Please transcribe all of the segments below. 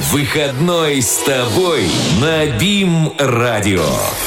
Выходной с тобой на БИМ-радио.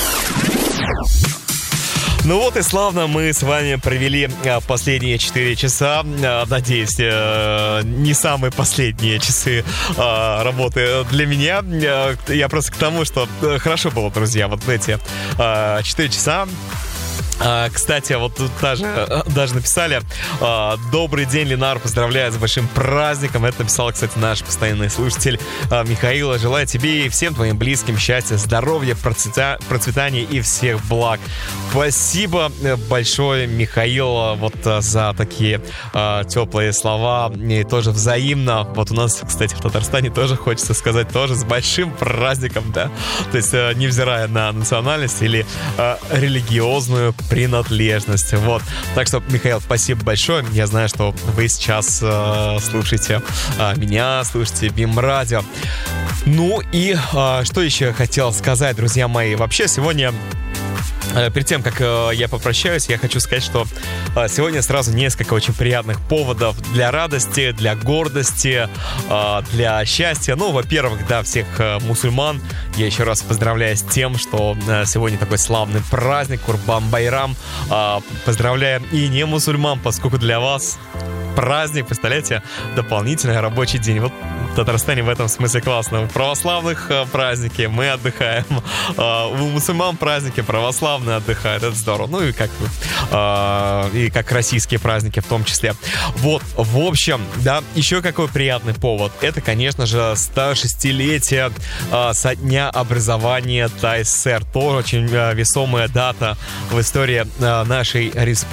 Ну вот и славно мы с вами провели последние 4 часа. Надеюсь, не самые последние часы работы для меня. Я просто к тому, что хорошо было, друзья, вот эти 4 часа. Кстати, вот тут даже написали: добрый день, Ленар, поздравляю с большим праздником. Это написал, кстати, наш постоянный слушатель Михаил. Желаю тебе и всем твоим близким счастья, здоровья, процветания и всех благ. Спасибо большое, Михаил, вот за такие теплые слова. И тоже взаимно. Вот у нас, кстати, в Татарстане тоже хочется сказать тоже с большим праздником, да. То есть, невзирая на национальность или религиозную принадлежность. Вот. Так что, Михаил, спасибо большое. Я знаю, что вы сейчас слушаете меня, слушаете БИМ-радио. Ну и что еще я хотел сказать, друзья мои. Вообще, сегодня, перед тем, как я попрощаюсь, я хочу сказать, что сегодня сразу несколько очень приятных поводов для радости, для гордости, для счастья. Ну, во-первых, да, всех мусульман я еще раз поздравляю с тем, что сегодня такой славный праздник, Курбан-Байрам. Поздравляем и не мусульман, поскольку для вас праздник, представляете, дополнительный рабочий день. Вот в Татарстане в этом смысле классно. У православных праздники, мы отдыхаем. У мусульман праздники, православные отдыхают. Это здорово. Ну и как российские праздники в том числе. Вот, в общем, да, еще какой приятный повод. Это, конечно же, 106-летие со дня образования ТАССР. Тоже очень весомая дата в истории нашей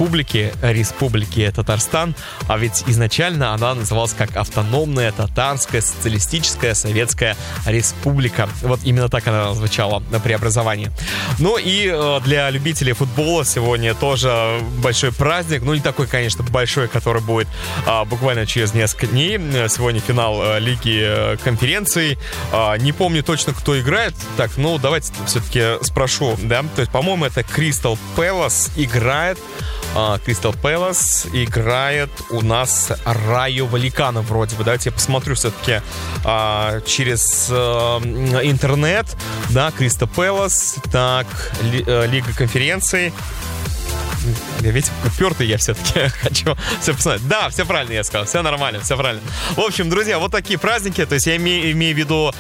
республики Татарстан. А ведь изначально она называлась как Автономная Татарская Социалистическая Советская Республика. Вот именно так она звучала при образовании. Ну и для любителей футбола сегодня тоже большой праздник. Ну не такой, конечно, большой, который будет буквально через несколько дней. Сегодня финал Лиги конференций. Не помню точно, кто играет. Так, ну давайте все-таки спрошу, да. То есть, по-моему, это Кристал Пэлас играет. Кристал Пэлас играет у нас Райо Валикано вроде бы. Давайте я посмотрю все-таки через интернет. Да, Кристал Пэлас. Так, Лига конференций. Видите, упертый я все-таки хочу все посмотреть. Да, все правильно я сказал, все нормально, все правильно. В общем, друзья, вот такие праздники. То есть я имею в виду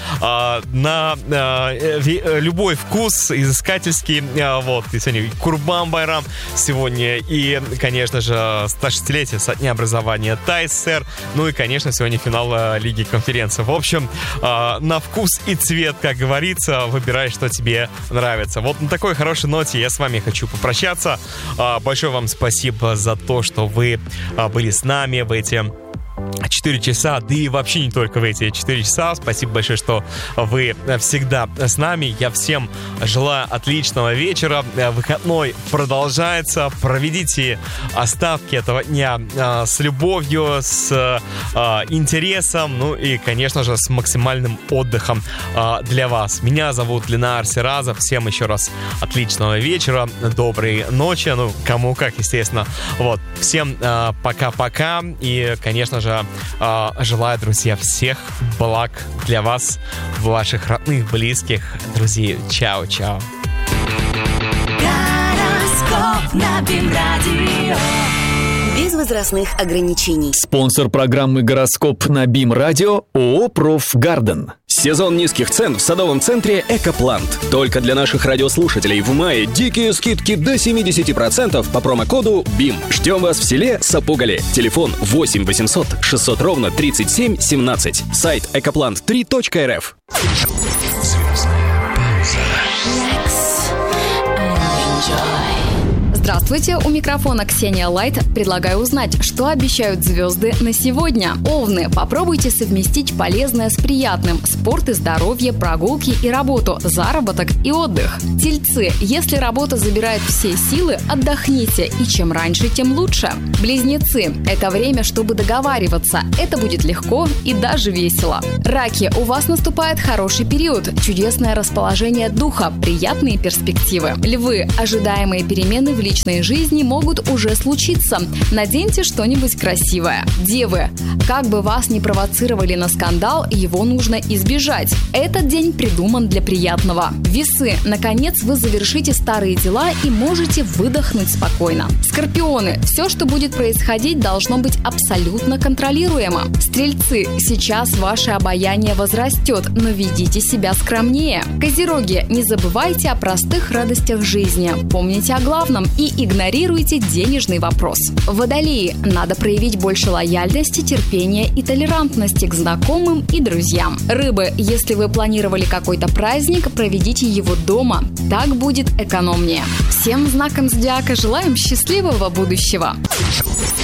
на любой вкус, изыскательский. Вот, и сегодня Курбан-Байрам сегодня. И, конечно же, 106-летие со дня образования ТАССР. Ну и, конечно, сегодня финал Лиги конференций. В общем, на вкус и цвет, как говорится, выбирай, что тебе нравится. Вот на такой хорошей ноте я с вами хочу попрощаться. Большое вам спасибо за то, что вы были с нами в эти 4 часа, да и вообще не только в эти 4 часа. Спасибо большое, что вы всегда с нами. Я всем желаю отличного вечера. Выходной продолжается. Проведите остатки этого дня с любовью, с интересом, ну и, конечно же, с максимальным отдыхом для вас. Меня зовут Ленар Серазов. Всем еще раз отличного вечера, доброй ночи. Ну, кому как, естественно. Вот. Всем пока-пока. И, конечно же, желаю, друзья, всех благ для вас, ваших родных, близких, друзей. Чао-чао. Гороскоп на БИМ-радио. Без возрастных ограничений. Спонсор программы «Гороскоп» на БИМ-радио ООО «Профгарден». Сезон низких цен в садовом центре «Экоплант». Только для наших радиослушателей в мае дикие скидки до 70% по промокоду БИМ. Ждем вас в селе Сапугали. Телефон 8 800 600 ровно 37 17. Сайт экоплант3.рф. Звездная пауза. Здравствуйте, у микрофона Ксения Лайт. Предлагаю узнать, что обещают звезды на сегодня. Овны, попробуйте совместить полезное с приятным. Спорт и здоровье, прогулки и работу, заработок и отдых. Тельцы, если работа забирает все силы, отдохните. И чем раньше, тем лучше. Близнецы, это время, чтобы договариваться. Это будет легко и даже весело. Раки, у вас наступает хороший период. Чудесное расположение духа, приятные перспективы. Львы, ожидаемые перемены в личности личной жизни могут уже случиться. Наденьте что-нибудь красивое. Девы, как бы вас ни провоцировали на скандал, его нужно избежать. Этот день придуман для приятного. Весы, наконец вы завершите старые дела и можете выдохнуть спокойно. Скорпионы, все, что будет происходить, должно быть абсолютно контролируемо. Стрельцы, сейчас ваше обаяние возрастет, но ведите себя скромнее. Козероги, не забывайте о простых радостях жизни, помните о главном и игнорируйте денежный вопрос. Водолеи, надо проявить больше лояльности, терпения и толерантности к знакомым и друзьям. Рыбы, если вы планировали какой-то праздник, проведите его дома, так будет экономнее. Всем знакам зодиака желаем счастливого будущего.